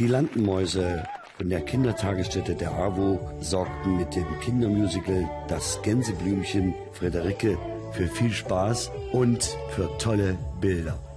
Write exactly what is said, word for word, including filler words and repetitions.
Die Landmäuse von der Kindertagesstätte der A W O sorgten mit dem Kindermusical Das Gänseblümchen Friederike für viel Spaß und für tolle Bilder.